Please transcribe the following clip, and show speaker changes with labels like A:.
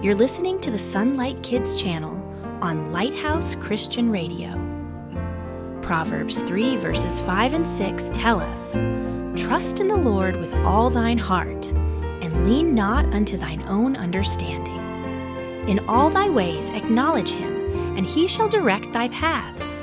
A: You're listening to the Sunlight Kids channel on Lighthouse Christian Radio. Proverbs 3 verses 5 and 6 tell us, "Trust in the Lord with all thine heart, and lean not unto thine own understanding. In all thy ways acknowledge him, and he shall direct thy paths.